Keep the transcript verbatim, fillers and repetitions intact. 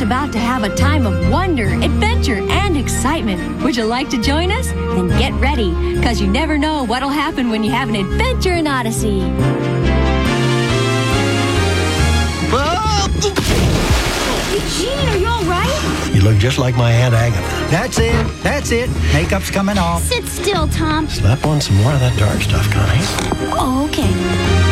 about to have a time of wonder, adventure, and excitement. Would you like to join us? Then get ready, because you never know what'll happen when you have an adventure in Odyssey. Eugene, are you all right? You look just like my Aunt Agatha. That's it. That's it. Makeup's coming off. Sit still, Tom. Slap on some more of that dark stuff, Connie. Oh, okay.